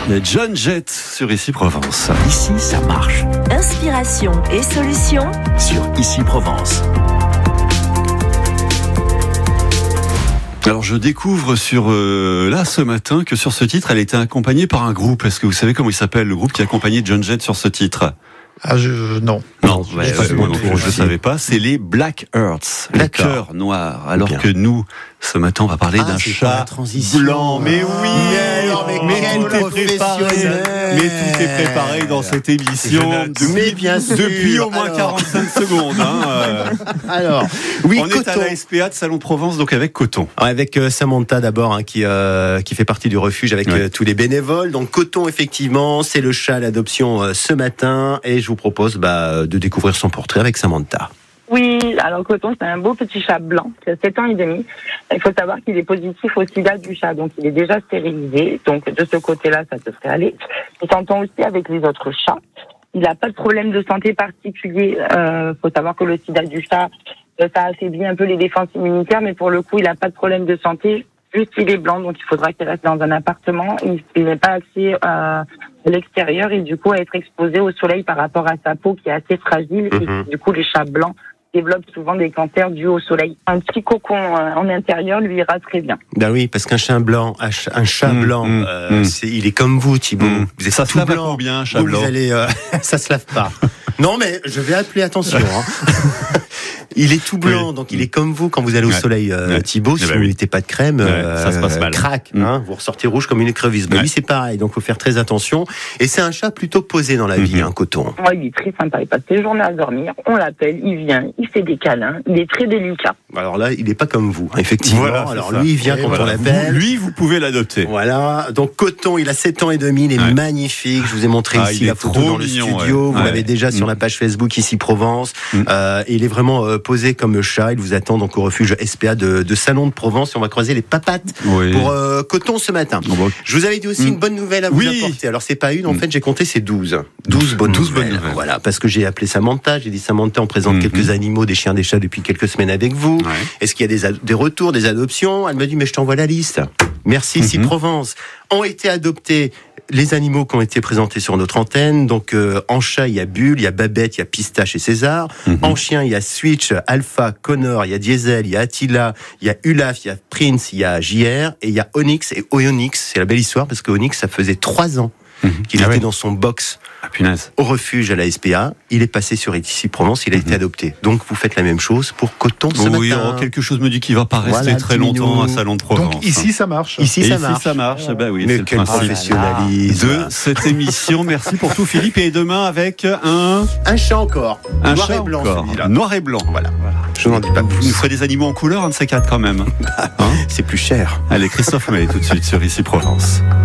John Jett sur Ici Provence. Ici, ça marche. Inspiration et solutions Sur Ici Provence. Alors je découvre ce matin que sur ce titre, elle était accompagnée par un groupe. Est-ce que vous savez comment il s'appelle, le groupe qui a accompagné John Jett sur ce titre ? Non. Non, moi non plus, je ne savais pas. C'est les Black Hearts, les cœurs noirs. Alors que nous, ce matin, on va parler d'un chat blanc. Mais oui, mais tout est préparé dans cette émission depuis au moins 45 secondes. Alors, oui, on est à la SPA de Salon de Provence, donc avec Coton. Avec Samantha d'abord, qui fait partie du refuge avec tous les bénévoles. Donc Coton, effectivement, c'est le chat à l'adoption ce matin. Et je vous propose de découvrir son portrait avec Samantha. Oui, alors Coton, c'est un beau petit chat blanc, qui a 7 ans et demi. Il faut savoir qu'il est positif au sida du chat, donc il est déjà stérilisé. Donc de ce côté-là, ça devrait aller. Il s'entend aussi avec les autres chats. Il n'a pas de problème de santé particulier. Faut savoir que le sida du chat, ça affaiblit un peu les défenses immunitaires, mais pour le coup, il n'a pas de problème de santé. Juste, il est blanc, donc il faudra qu'il reste dans un appartement. Il n'a pas accès à l'extérieur et du coup à être exposé au soleil par rapport à sa peau qui est assez fragile. Et du coup, les chats blancs développent souvent des cancers dus au soleil. Un petit cocon en intérieur lui ira très bien. Ben oui, parce qu'un chat blanc, il est comme vous, Thibaut. Vous êtes ça tout se lave blanc. Combien, un chat blanc ? Ça se lave pas. Non, mais je vais appeler attention. Il est tout blanc, donc il est comme vous quand vous allez au soleil, Thibaut. Si vous ne mettez pas de crème, ça se passe mal. Crac, vous ressortez rouge comme une écrevisse. Lui, c'est pareil, donc faut faire très attention. Et c'est un chat plutôt posé dans la vie, Coton. Ouais, il est très sympa. Il passe ses journées à dormir. On l'appelle, il vient, il fait des câlins. Il est très délicat. Alors là, il n'est pas comme vous, effectivement. Voilà, alors lui, il vient quand on l'appelle. Vous pouvez l'adopter. Voilà. Donc Coton, il a 7 ans et demi, il est magnifique. Je vous ai montré ici la photo dans le studio. Vous l'avez déjà sur la page Facebook Ici Provence. Et il est vraiment posé comme le chat. Il vous attend donc au refuge SPA de Salon de Provence et on va croiser les papates pour Coton ce matin. Je vous avais dit aussi une bonne nouvelle à vous apporter. Alors c'est pas une, en fait j'ai compté, c'est 12. 12 bonnes nouvelles. Voilà, parce que j'ai appelé Samantha, j'ai dit Samantha, on présente quelques animaux, des chiens, des chats depuis quelques semaines avec vous. Est-ce qu'il y a des retours, des adoptions ? Elle m'a dit mais je t'envoie la liste. Merci Ici Provence. Ont été adoptés les animaux qui ont été présentés sur notre antenne. Donc en chat, il y a Bulle, il y a Babette, il y a Pistache et César. En chien, il y a Switch, Alpha, Connor, il y a Diesel, il y a Attila, il y a Ulaf, il y a Prince, il y a JR et il y a Onyx. Et Onyx, c'est la belle histoire parce que Onyx, ça faisait 3 ans qu'il était dans son box au refuge à la SPA. Il est passé sur Ici Provence, il a été adopté. Donc vous faites la même chose pour Coton ce matin. Quelque chose me dit qu'il va pas rester très longtemps à Salon de Provence. Donc ici ça marche. Ici ça marche. Bah oui, mais c'est quel le principe professionnalisme de cette émission. Merci pour tout Philippe. Et demain avec un chat encore. Noir et blanc celui-là. Noir et blanc. Voilà. Je n'en dis pas plus. Vous nous ferez des animaux en couleur, un de ces quatre quand même. C'est plus cher. Allez, Christophe Maé tout de suite sur Ici Provence.